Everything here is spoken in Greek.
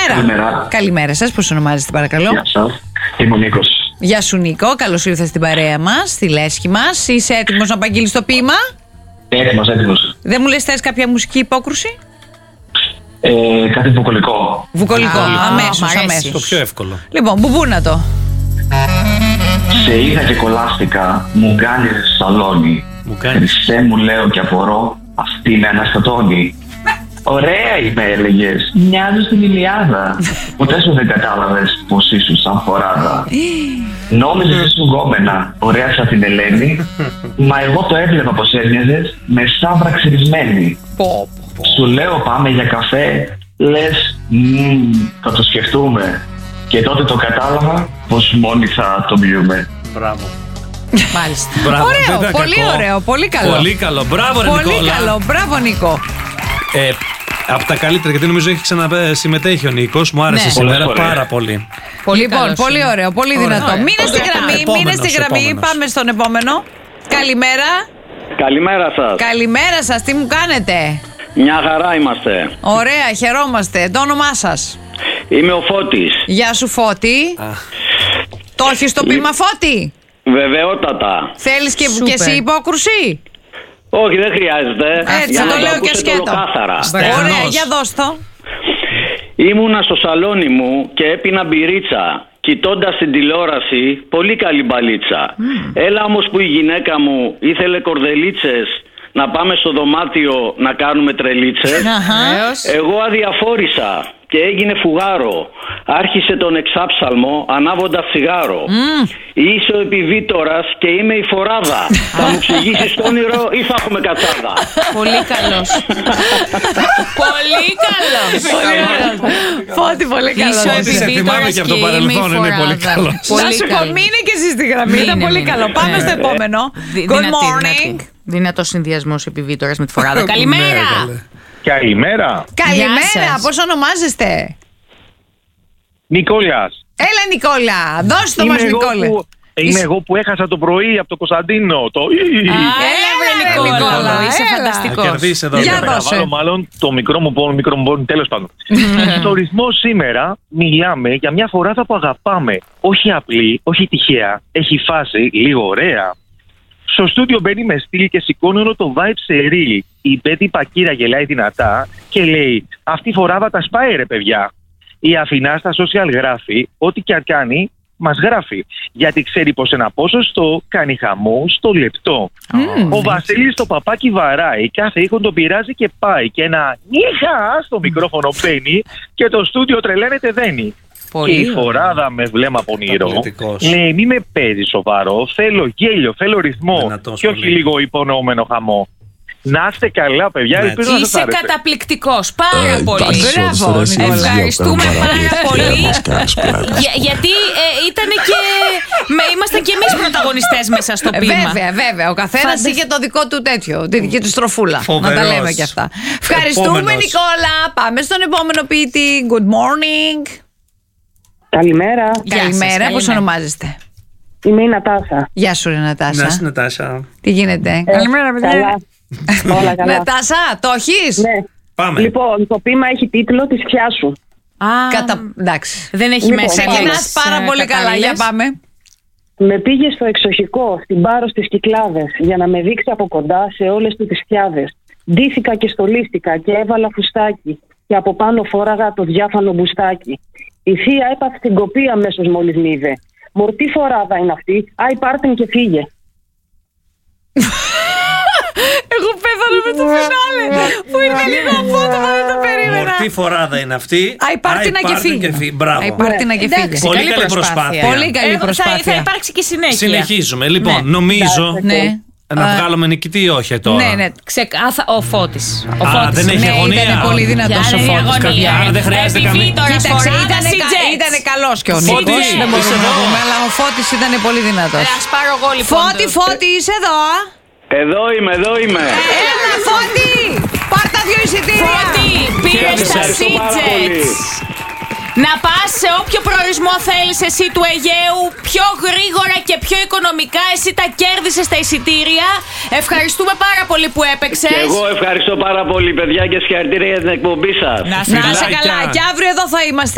Καλημέρα. Καλημέρα σας, πώς ονομάζεστε παρακαλώ? Γεια σας, είμαι ο Νίκος. Γεια σου Νίκο, καλώς ήρθες στην παρέα μας, στη λέσχη μας. Είσαι έτοιμος να απαγγείλεις το ποίημα? Έτοιμος. Δεν μου λες θες κάποια μουσική υπόκρουση? Κάτι βουκολικό. Βουκολικό, αμέσως. Το πιο εύκολο. Λοιπόν, μπουμπούνα το. Σε είδα και κολλάστηκα, μου κάνεις σαλόνι. Χριστέ μου λέω και απορώ, αυτή με αναστατώνει. Ωραία είμαι έλεγες, μοιάζεις στην Ηλιάδα. Ποτέ σου δεν κατάλαβες πως ήσουν σαν φοράδα. Νόμιζες ήσουν γκόμενα, ωραία σαν την Ελένη. Μα εγώ το έβλεπα πως έμοιαζες με σαύρα ξυρισμένη. Σου λέω πάμε για καφέ, λες θα το σκεφτούμε. Και τότε το κατάλαβα πως μόνοι θα το πιούμε. Μπράβο. Μάλιστα. Μπράβο. Ωραίο, πολύ κακό. Ωραίο, πολύ καλό. Πολύ καλό, μπράβο ρε Νικόλα. Πολύ καλό, μπράβο Νίκο. Από τα καλύτερα, γιατί νομίζω έχει ξανασυμμετέχει ο Νίκος. Μου άρεσε σήμερα πάρα πολύ. Λοιπόν, πολύ ωραίο, πολύ δυνατό. Μείνε στη γραμμή, πάμε στον επόμενο. Καλημέρα. Καλημέρα σας. Καλημέρα σας, τι μου κάνετε? Μια χαρά είμαστε. Ωραία, χαιρόμαστε. Το όνομά σας? Είμαι ο Φώτης. Γεια σου Φώτη. Το έχεις το ποίημα Φώτη? Βεβαιότατα. Θέλεις και εσύ υπόκρουση? Όχι, δεν χρειάζεται. Έτσι, το λέω και σκέτο. Ωραία, για δώσ' το. Ήμουνα στο σαλόνι μου και έπινα μπυρίτσα. Κοιτώντας την τηλεόραση, πολύ καλή μπαλίτσα. Έλα όμως που η γυναίκα μου ήθελε κορδελίτσες, να πάμε στο δωμάτιο να κάνουμε τρελίτσες. Εγώ αδιαφόρησα και έγινε φουγάρο. Άρχισε τον εξάψαλμο ανάβοντας τσιγάρο. Είσαι ο επιβίτορας και είμαι η φοράδα. Θα μου εξηγήσεις το όνειρο ή θα έχουμε κατσάδα? Πολύ καλός. Πολύ καλός. Φώτη, πολύ καλός. Φώτη, σε θυμάμαι και από το παρελθόν, είναι πολύ καλός. Να σου πω, μείνε και εσύ στη γραμμή, ήταν πολύ καλό. Πάμε στο επόμενο. Good morning. Δυνατός συνδυασμός επιβίτορας με τη φοράδα. Καλημέρα. Καλημέρα. Καλημέρα, πώς ονομάζεστε? Νικόλας. Έλα Νικόλα, δώσ' το μας Νικόλα. Είμαι εγώ που έχασα το πρωί από το Κωνσταντίνο. Έλα Νικόλα, είσαι φανταστικός. Για δώσε. Βάλω μάλλον το μικρό μου πόνο, τέλος πάντων. Στο ρυθμό σήμερα μιλάμε για μια φοράδα που αγαπάμε. Όχι απλή, όχι τυχαία. Έχει φάση, λίγο ωραία. Στο στούντιο μπαίνει με στυλ και σηκώνει όλο το vibe σε ρίλ. Η Μπέτη Πακύρα γελάει δυνατά και λέει «Αυτή η φοράδα τα σπάει ρε παιδιά». Η Αθηνά στα social γράφει «Ό,τι και αν κάνει, μας γράφει». Γιατί ξέρει πως ένα ποσοστό κάνει χαμό στο λεπτό. Ο Βασίλης το παπάκι βαράει, κάθε ήχον τον πειράζει και πάει. Και ένα «Νίχα» στο μικρόφωνο μπαίνει και το στούντιο τρελαίνεται δένει. Και η φοράδα με βλέμμα πονηρό λέει μη με παίζει σοβαρό, θέλω γέλιο, θέλω ρυθμό και όχι λίγο υπονοούμενο χαμό. Να είστε καλά παιδιά, ελπίζω να σας Είσαι άρεσε. καταπληκτικός, πάρα πολύ. Μπράβο, ευχαριστούμε πάρα πολύ. Γιατί ήμασταν και εμείς πρωταγωνιστές μέσα στο ποίημα. Βέβαια, ο καθένας είχε το δικό του τέτοιο, τη δική του στροφούλα. Να τα λέμε και αυτά. Ευχαριστούμε Νικόλα, πάμε στον επόμενο ποιητή. Good morning. Καλημέρα. Καλημέρα, πώς ονομάζεστε? Είμαι η Νατάσα. Γεια σου ρε Νατάσα. Γεια σου Νατάσα. Τι γίνεται? Καλημέρα παιδιά. Όλα καλά. Νατάσα, το έχεις? Ναι. Πάμε. Λοιπόν, το ποίημα έχει τίτλο «Της πιάσου». Εντάξει. Δεν έχει μέσα. Ξεκινάς πάρα πολύ καλά, για πάμε. Με πήγε στο εξοχικό, στην Πάρο στις Κυκλάδες, για να με δείξει από κοντά σε όλες του τις πιάδες. Ντύθηκα και στολίστηκα και έβαλα φουστάκι και από πάνω φόραγα το διάφανο μπουστάκι. Η θεία έπαθε την κοπή αμέσως μόλις μ' είδε. Μορτή φοράδα είναι αυτή, άι πάρτεν και φύγε. Εγώ πέθανα με το φινάλε που ήρθε λίγο απότομα, δεν το περίμενα. Μορτή φοράδα είναι αυτή. Άι πάρτινα και φύγε. Μπράβο. Πολύ καλή προσπάθεια. Πολύ καλή προσπάθεια. Θα υπάρξει και συνέχεια. Συνεχίζουμε. Λοιπόν, νομίζω. Να βγάλουμε νικητή ή όχι τώρα? Ναι. Ο Φώτης. Δεν έχει αγωνία. Ήταν πολύ δυνατός ο Φώτης. Άρα δεν χρειάζεται καμία. Κοίταξε, ήταν καλός και ο Νίκος. Δεν μπορούμε να πούμε, αλλά ο Φώτης ήταν πολύ δυνατός. Ας πάρω εγώ λοιπόν. Φώτη, είσαι εδώ? Εδώ είμαι. Έλα Φώτη, πάρ' τα 2 εισιτήρια. Φώτη, πήρες τα Σίτζετς. Να πας σε όποιο προορισμό θέλεις εσύ του Αιγαίου, πιο γρήγορα και πιο οικονομικά. Εσύ τα κέρδισες τα εισιτήρια. Ευχαριστούμε πάρα πολύ που έπαιξες. Και εγώ ευχαριστώ πάρα πολύ παιδιά και συγχαρητήρια για την εκπομπή σας. Να είσαι καλά, και αύριο εδώ θα είμαστε.